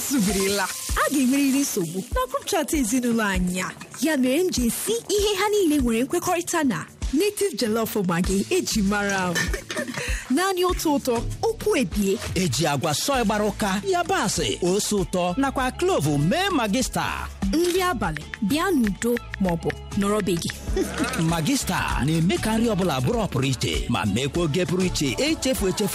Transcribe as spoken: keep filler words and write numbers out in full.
zubirila a ga-enwerịrị nsogbu na group chat ezinụlọ anyị a. Ya mere m ji esi ihe ha niile nwere nkwekọrịta na native jollof maggi eji mara m. Naanị otu ụtọ okwu ebie eji agwa sọị gbara ụka yabasị ose ụtọ nakwa klovu mee magista. Nri abalị bịa n'udo maọbụ nọrọ be gị. Magista na-eme ka nri ọbụla bụrụ ọpụrụ iche ma meekwa oge pụrụ iche echefu echefu.